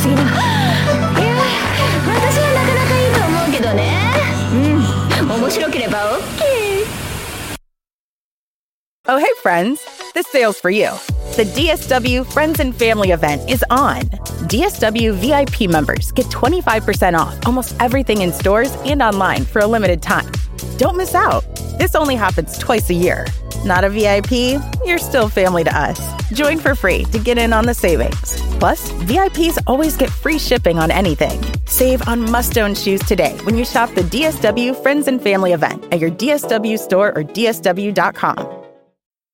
すぎだ。いや、私はなかなかいいと思うけどね。面白ければ OK。 Oh, hey, friends. This sale's for you. The DSW Friends and Family event is on. DSW VIP members get 25% off almost everything in stores and online for a limited time. Don't miss out. This only happens twice a year. Not a VIP? You're still family to us. Join for free to get in on the savings. Plus, VIPs always get free shipping on anything. Save on must-own shoes today when you shop the DSW Friends and Family event at your DSW store or DSW.com.